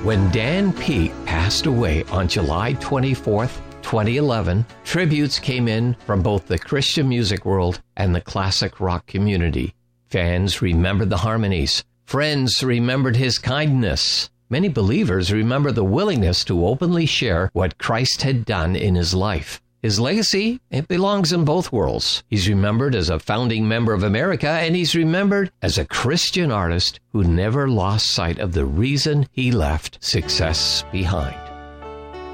When Dan Peek passed away on July 24th, 2011, tributes came in from both the Christian music world and the classic rock community. Fans remembered the harmonies. Friends remembered his kindness. Many believers remember the willingness to openly share what Christ had done in his life. His legacy, it belongs in both worlds. He's remembered as a founding member of America, and he's remembered as a Christian artist who never lost sight of the reason he left success behind.